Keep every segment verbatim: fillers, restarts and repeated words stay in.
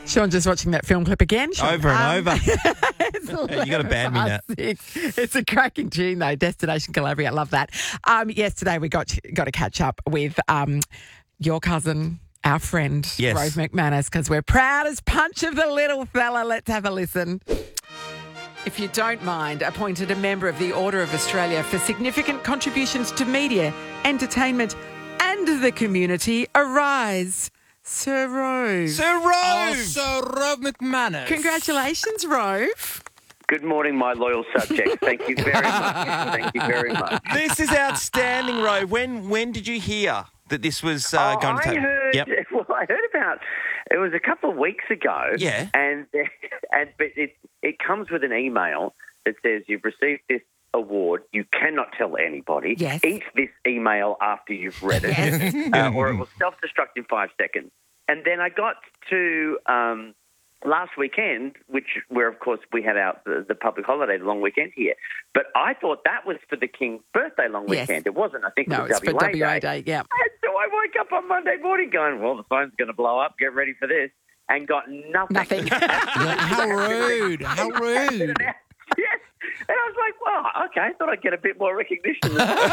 Sean just watching that film clip again. Sean. Over and Um, over. it's You gotta ban me, Nat. It's, it's a cracking tune, though. Destination Calabria. I love that. Um, yesterday, we got to, got to catch up with um, your cousin, our friend, Yes. Rove McManus, because we're proud as punch of the little fella. Let's have a listen. If you don't mind, appointed a member of the Order of Australia for significant contributions to media, entertainment and the community. Arise, Sir Rove. Sir Rove! Oh, Sir Rove McManus. Congratulations, Rove. Good morning, my loyal subjects. Thank you very much. Thank you very much. This is outstanding, Rove. When when did you hear that this was uh, Oh, going to I take... heard. Yep. Well, I heard about. It was a couple of weeks ago. Yeah. And and but it it comes with an email that says you've received this award. You cannot tell anybody. Yes. Eat this email after you've read it, Yes. uh, or it will self-destruct in five seconds. And then I got to um, last weekend, which where of course we had our the, the public holiday, the long weekend here. But I thought that was for the King's birthday long Yes. weekend. It wasn't. I think No, it was it's for W A Day, yeah. And so I woke up on Monday morning going, well, the phone's going to blow up. Get ready for this. And got nothing. Nothing. How rude. How rude. Yes. And I was like, well, okay, I thought I'd get a bit more recognition.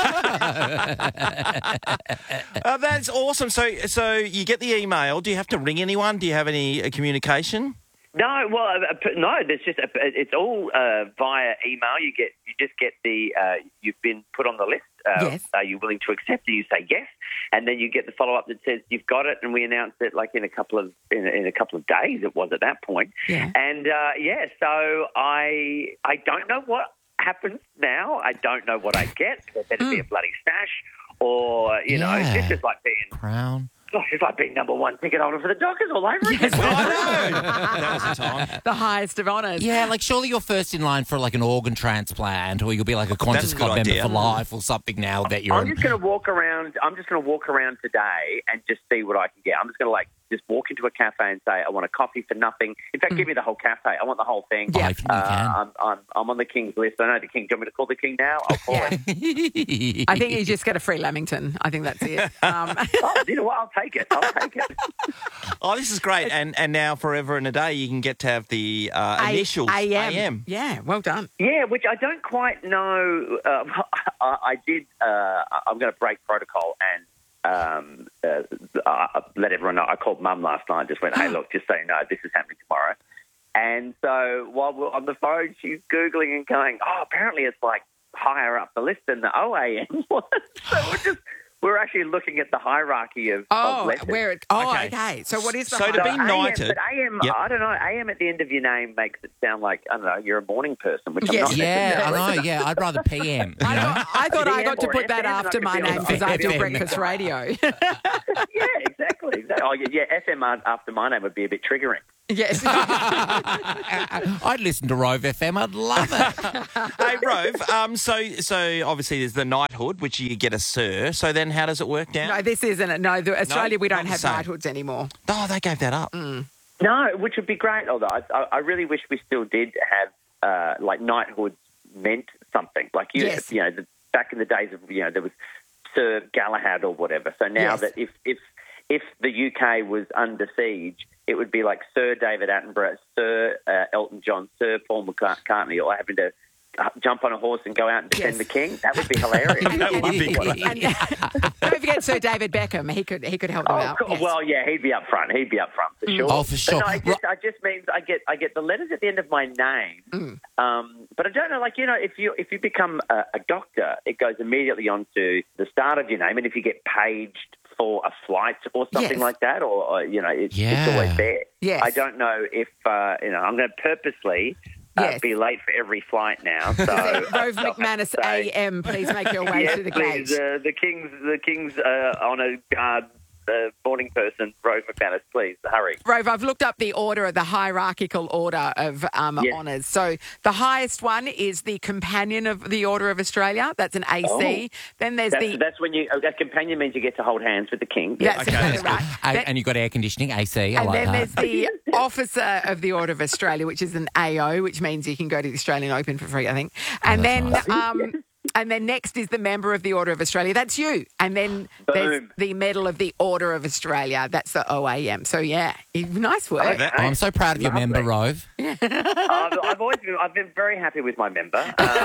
Oh, that's awesome. So so you get the email. Do you have to ring anyone? Do you have any uh, communication? No, well, uh, no. There's just a, it's all uh, via email. You get, you just get the. Uh, you've been put on the list. Uh, Yes. Are you willing to accept? And you say yes, and then you get the follow up that says you've got it, and we announce it like in a couple of in, in a couple of days. It was at that point. Yeah. And uh, yeah, so I I don't know what happens now. I don't know what I get. There better be a bloody stash, or you know, Yeah. it's just like being. Crown. Gosh, it's like being number one ticket holder for the Dockers all over again. I know. That was the time. The highest of honours. Yeah, like surely you're first in line for like an organ transplant, or you'll be like a Qantas That's a good Club member idea. for life or something now that you're I'm in. just going to walk around. I'm just going to walk around today and just see what I can get. I'm just going to like just walk into a cafe and say I want a coffee for nothing. In fact, give me the whole cafe. I want the whole thing. Yeah. I think you Uh, can. I'm, I'm I'm on the King's list. I know the King. Do you want me to call the King now? I'll call Yeah. it. I think you just get a free Lamington. I think that's it. Um, Oh, you know what? I'll take it. I'll take it. Oh, this is great. And and now forever and a day you can get to have the uh, initials A M. A M. Yeah, well done. Yeah, which I don't quite know. Um, I, I did. Uh, I'm going to break protocol and um, uh, uh, let everyone know. I called Mum last night. Just went, hey, look, just so you know, this is happening tomorrow. And so while we're on the phone, she's googling and going, oh, apparently it's like higher up the list than the O A M was. So we're just. We're actually looking at the hierarchy of, Oh, of letters. where it? Oh, okay. Okay. So what is the? So to high- be So A M, knighted- but A M, Yep. I don't know. A M at the end of your name makes it sound like I don't know. You're a morning person, which Yes. I'm not. Yeah, I necessarily. know. Yeah, I'd rather P M. You I, know? thought- I thought I P M got to or put that F M, and I after could my be on name because I do F M. breakfast radio. Yeah, exactly. exactly. Oh, yeah, yeah, F M after my name would be a bit triggering. Yes. I'd listen to Rove F M. I'd love it. Hey, Rove, um, so so obviously there's the knighthood, which you get a sir. So then how does it work now? No, this isn't it. No, the, Australia, we not don't the have same. knighthoods anymore. Oh, they gave that up. No, which would be great. Although I, I I really wish we still did have uh, like knighthoods meant something. Like you, Yes. you know, the, back in the days of you know there was Sir Galahad or whatever. So now Yes. that if if if the U K was under siege, it would be like Sir David Attenborough, Sir uh, Elton John, Sir Paul McCartney, or having to uh, jump on a horse and go out and defend Yes. the king. That would be hilarious. That would be good. And, don't forget Sir David Beckham. He could he could help them Oh, out. cool. Yes. Well, yeah, he'd be up front. He'd be up front for sure. Oh, for sure. But no, I just, I just means I get I get the letters at the end of my name. Mm. Um, but I don't know, like you know, if you if you become a, a doctor, it goes immediately on to the start of your name, and if you get paged for a flight or something Yes. like that, or, or you know, it, Yeah. it's always there. Yes. I don't know if uh, you know. I'm going to purposely. Uh, Yes. be late for every flight now. So Rove I'll McManus have to say- A M, please make your way yes, to the please. gate. Uh, the king's the king's uh, on a uh, uh, morning person, Rove McManus. Please hurry. Rove, I've looked up the order, the hierarchical order of um, Yes. honours. So the highest one is the Companion of the Order of Australia. That's an A C. Oh. Then there's That's, the... that's when you a companion means you get to hold hands with the king. That's Okay, exactly that's right. And, Then- and you've got air conditioning, A C. I and like then that. there's the Officer of the Order of Australia, which is an A O, which means you can go to the Australian Open for free, I think. And then um, And then next is the Member of the Order of Australia. That's you. And then there's Boom. the Medal of the Order of Australia. That's the O A M. So, yeah, nice work. Okay. Oh, I'm so proud of your member, Rove. I've, I've always been, I've been very happy with my member.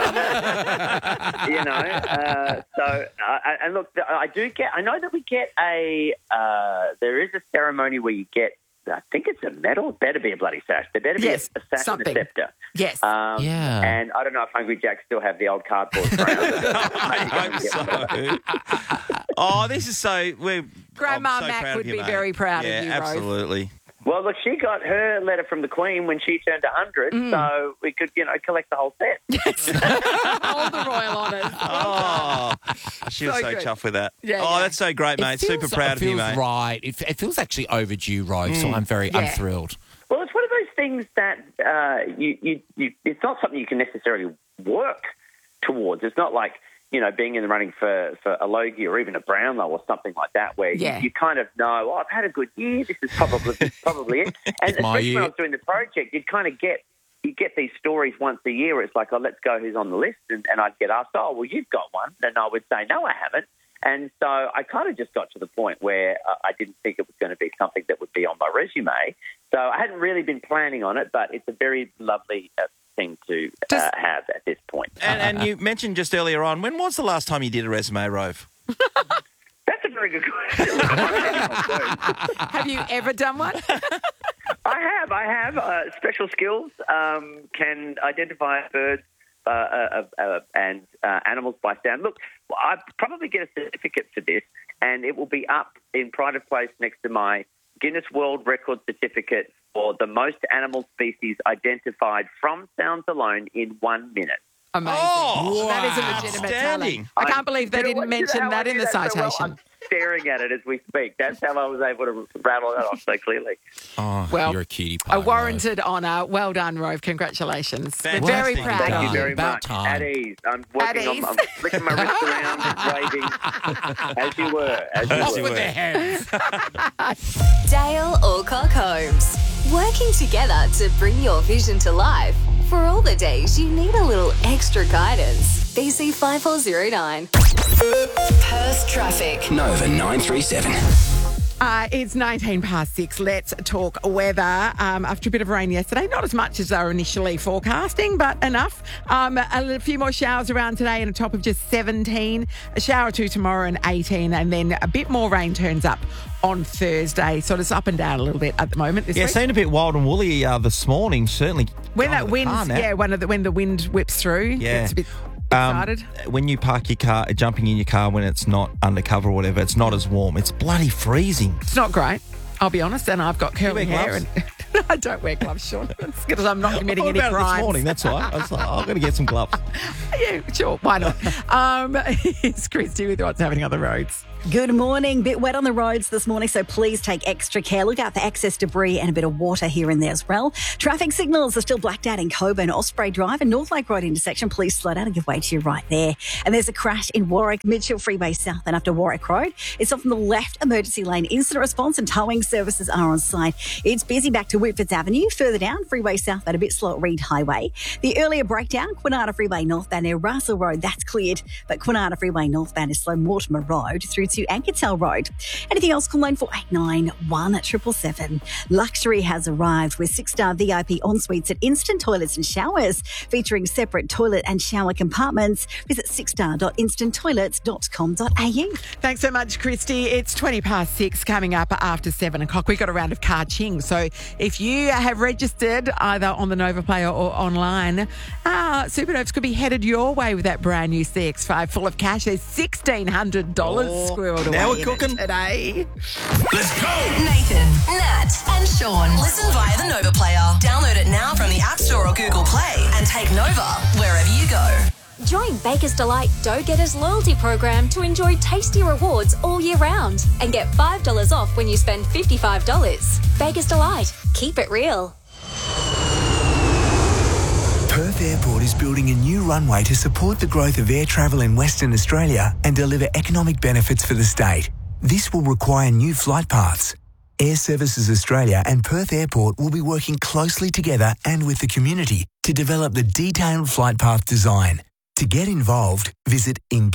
Um, you know, uh, so uh, and look, I do get. I know that we get a. Uh, there is a ceremony where you get. I think it's a medal. It better be a bloody sash. There better be Yes, a, a sash something. and a scepter. Yes. Um, Yeah. And I don't know if Hungry Jacks still have the old cardboard crown. I hope so. Oh, this is so. We're Grandma I'm so Mac proud would of you, be mate. very proud of yeah, you, Rove. absolutely. Well, look, she got her letter from the Queen when she turned one hundred, Mm. so we could, you know, collect the whole set. All the royal honours. Oh, she was So so good. chuffed with that. Yeah, oh, yeah. that's so great, mate. It feels- Super proud it of you, feels mate. right. It, it feels actually overdue, Rove, so I'm very Yeah. I'm thrilled. Well, it's one of those things that uh, you, you, you, it's not something you can necessarily work towards. It's not like, you know, being in the running for, for a Logie or even a Brownlow or something like that, where Yeah. you, you kind of know, oh, I've had a good year. This is probably this is probably it. And My especially year. when I was doing the project, you'd kind of get you get these stories once a year where it's like, oh, let's go, who's on the list? And, and I'd get asked, oh, well, you've got one. And I would say, no, I haven't. And so I kind of just got to the point where uh, I didn't think it was going to be something that would be on my resume. So I hadn't really been planning on it, but it's a very lovely uh, thing to uh, Just- have at this point. And, and you mentioned just earlier on, when was the last time you did a resume, Rove? That's a very good question. Have you ever done one? I have. I have. Uh, special skills um, can identify birds uh, uh, uh, and uh, animals by sound. Look, I probably get a certificate for this, and it will be up in pride of place next to my Guinness World Record certificate for the most animal species identified from sounds alone in one minute. Amazing. Oh, that is a wow. legitimate Outstanding. talent. I can't believe they You know didn't what- you know mention how that I in do the that so well? citation. I'm staring at it as we speak. That's how I was able to rattle that off so clearly. Oh, Well, you're a cutie pie, A Rove. warranted honour. Well done, Rove. Congratulations. Fantastic. We're very Well proud Thank of you done. very About much. time. At ease. I'm working on. ease. I'm flicking my wrist around, waving, as you were. As you Off were. with their heads. Dale Alcock Holmes, working together to bring your vision to life. For all the days you need a little extra guidance. B C five four zero nine. Perth traffic. Nova nine three seven. Uh, it's nineteen past six. Let's talk weather. Um, after a bit of rain yesterday, not as much as they were initially forecasting, but enough. Um, a, a few more showers around today and a top of just seventeen. A shower or two tomorrow and eighteen. And then a bit more rain turns up on Thursday. So it's up and down a little bit at the moment this Yeah, it week. seemed a bit wild and woolly uh, this morning, certainly. When under that the wind, car now. yeah, when, the, when the wind whips through, Yeah. it's a bit Um, excited. when you park your car, jumping in your car when it's not undercover or whatever, it's not as warm. It's bloody freezing. It's not great, I'll be honest, and I've got curly wear hair. And I don't wear gloves, Sean. It's because I'm not committing I any thought about it crimes. this morning, that's why. I was like, oh, I've got to get some gloves. Yeah, sure, why not? Um, it's Christy with what's happening on the roads. Good morning. Bit wet on the roads this morning, so please take extra care. Look out for excess debris and a bit of water here and there as well. Traffic signals are still blacked out in Coburn, Osprey Drive and North Lake Road intersection. Please slow down and give way to your right there. And there's a crash in Warwick, Mitchell Freeway South and after Warwick Road. It's off from the left emergency lane. Incident response and towing services are on site. It's busy back to Whitfords Avenue. Further down, Freeway South and a bit slow at Reed Highway. The earlier breakdown, Kwinana Freeway northbound near Russell Road, that's cleared. But Kwinana Freeway northbound is slow Mortimer Road through to Ankertel Road. Anything else, call line four eight nine one seven seven seven. Luxury has arrived with six-star V I P en-suites at Instant Toilets and Showers, featuring separate toilet and shower compartments. Visit six star dot instant toilets dot com dot a u. Thanks so much, Christy. It's twenty past six, coming up after seven o'clock. We've got a round of car ching. So if you have registered either on the Nova Player or online, uh, Supernovs could be headed your way with that brand new C X five full of cash. There's sixteen hundred dollars Oh, squirreled away now we're in it cooking. today. Let's go. Nathan, Nat, and Sean. Listen via the Nova Player. Download it now from the App Store or Google Play and take Nova wherever you go. Join Baker's Delight Dough Getters loyalty program to enjoy tasty rewards all year round and get five dollars off when you spend fifty-five dollars. Baker's Delight. Keep it real. Perth Airport is building a new runway to support the growth of air travel in Western Australia and deliver economic benefits for the state. This will require new flight paths. Air Services Australia and Perth Airport will be working closely together and with the community to develop the detailed flight path design. To get involved, visit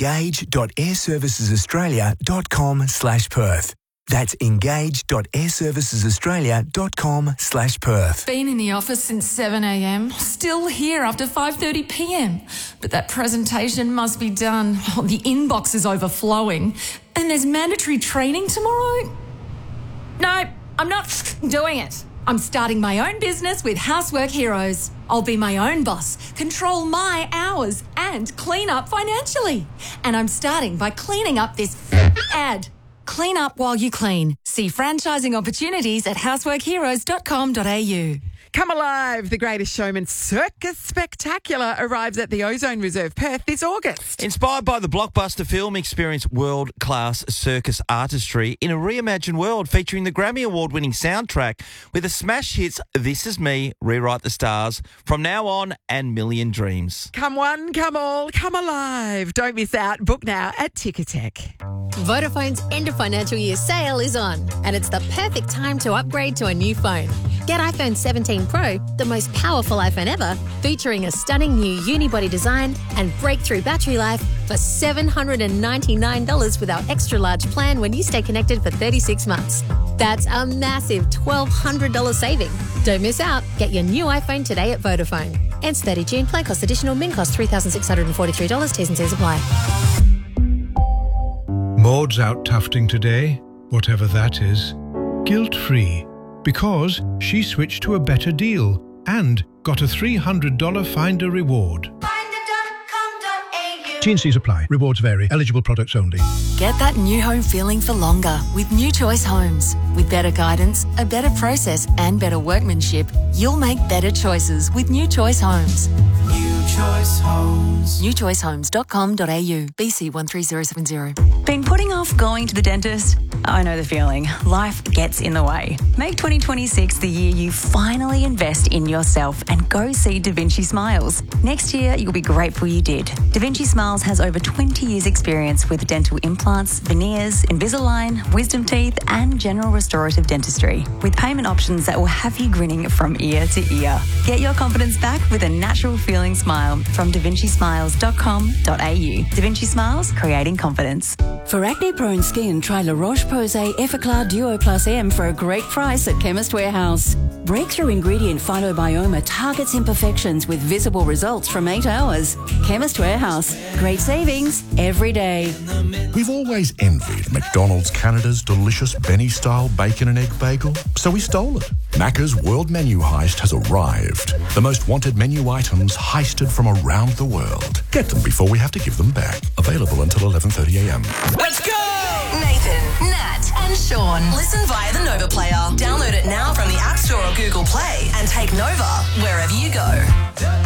engage.airservicesaustralia.com slash Perth. That's engage.airservicesaustralia.com slash Perth. Been in the office since seven a.m, still here after five thirty p.m. But that presentation must be done. Oh, the inbox is overflowing. And there's mandatory training tomorrow? No, I'm not doing it. I'm starting my own business with Housework Heroes. I'll be my own boss, control my hours, and clean up financially. And I'm starting by cleaning up this ad. Clean up while you clean. See franchising opportunities at housework heroes dot com dot a u. Come Alive, the Greatest Showman Circus Spectacular arrives at the Ozone Reserve, Perth this August. Inspired by the blockbuster film, experience world-class circus artistry in a reimagined world featuring the Grammy Award-winning soundtrack with the smash hits This Is Me, Rewrite the Stars, From Now On and Million Dreams. Come one, come all, come alive. Don't miss out. Book now at Ticketek. Vodafone's end of financial year sale is on, and it's the perfect time to upgrade to a new phone. Get iPhone seventeen Pro, the most powerful iPhone ever, featuring a stunning new unibody design and breakthrough battery life for seven hundred ninety-nine dollars with our extra large plan when you stay connected for thirty-six months. That's a massive twelve hundred dollars saving. Don't miss out. Get your new iPhone today at Vodafone. Ends thirty June. Plan cost additional. Min cost three thousand six hundred forty-three dollars. T's and C's apply. Maud's out tufting today, whatever that is, guilt-free, because she switched to a better deal and got a three hundred dollars Finder reward. T and C's apply. Rewards vary. Eligible products only. Get that new home feeling for longer with New Choice Homes. With better guidance, a better process and better workmanship, you'll make better choices with New Choice Homes. New Choice Homes. new choice homes dot com dot a u. B C one three zero seven zero. Been putting off going to the dentist? I know the feeling. Life gets in the way. Make twenty twenty-six the year you finally invest in yourself and go see Da Vinci Smiles. Next year, you'll be grateful you did. Da Vinci Smiles has over twenty years experience with dental implants, veneers, Invisalign, wisdom teeth and general restorative dentistry, with payment options that will have you grinning from ear to ear. Get your confidence back with a natural feeling smile from da vinci smiles dot com dot a u. Da Vinci Smiles, creating confidence. For acne-prone skin, try La Roche-Posay Effaclar Duo Plus M for a great price at Chemist Warehouse. Breakthrough ingredient Phytobioma targets imperfections with visible results from eight hours. Chemist Warehouse. Great savings every day. We've always envied McDonald's Canada's delicious Benny-style bacon and egg bagel, so we stole it. Macca's World Menu Heist has arrived. The most wanted menu items heisted from around the world. Get them before we have to give them back. Available until eleven thirty a m. Let's go! Nathan, Nat and Sean. Listen via the Nova Player. Download it now from the App Store or Google Play and take Nova wherever you go.